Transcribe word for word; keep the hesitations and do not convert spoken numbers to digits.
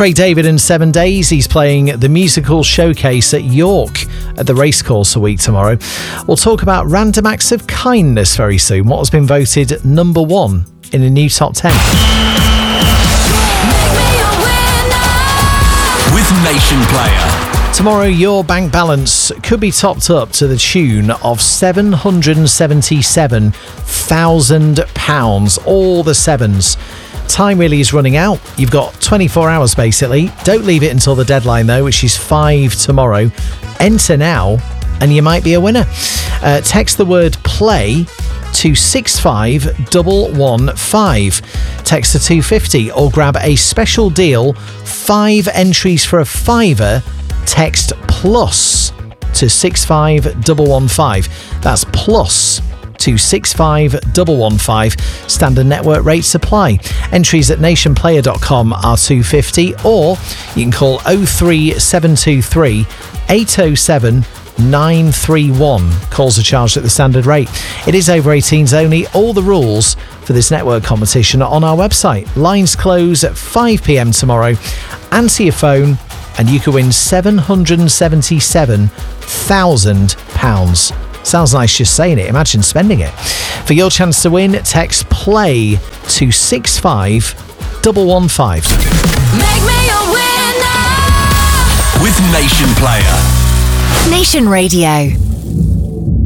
Craig David in seven days. He's playing the musical showcase at York at the Racecourse a week tomorrow. We'll talk about random acts of kindness very soon. What has been voted number one in a new top ten? With Nation Player. Tomorrow, your bank balance could be topped up to the tune of seven hundred seventy-seven thousand pounds. All the sevens. Time really is running out. You've got twenty-four hours, basically. Don't leave it until the deadline, though, which is five tomorrow. Enter now, and you might be a winner. Uh, text the word play to six five one one five. Text to two fifty or grab a special deal. Five entries for a fiver. Text plus to six five one one five. That's plus to six five one one five. Standard network rates apply. Entries at nation player dot com are two fifty, or you can call oh three seven two three eight oh seven nine three one. Calls are charged at the standard rate. It is over eighteens only. All the rules for this network competition are on our website. Lines close at five p.m. tomorrow. Answer your phone and you could win seven hundred seventy-seven thousand pounds. Sounds nice just saying it. Imagine spending it. For your chance to win, text play to six five one one five. Make me a winner with Nation Player. Nation Radio.